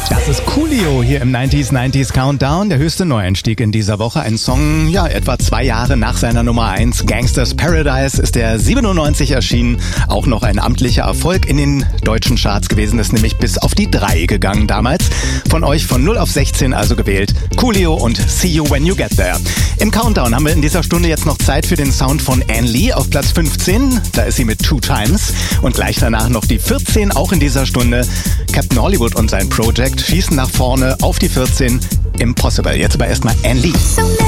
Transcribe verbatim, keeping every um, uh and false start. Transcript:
Das ist Coolio hier im neunziger neunzig Countdown, der höchste Neueinstieg in dieser Woche. Ein Song, ja, etwa zwei Jahre nach seiner Nummer eins. Gangsters Paradise ist der siebenundneunzig erschienen. Auch noch ein amtlicher Erfolg in den deutschen Charts gewesen, ist nämlich bis auf die drei gegangen damals. Von euch von null auf sechzehn also gewählt. Coolio und See You When You Get There. Im Countdown haben wir in dieser Stunde jetzt noch Zeit für den Sound von Ann Lee auf Platz fünfzehn. Da ist sie mit Two Times. Und gleich danach noch die vierzehn, auch in dieser Stunde. Captain Hollywood und sein Project schießen nach vorne auf die vierzehn. Impossible. Jetzt aber erstmal Ann Lee.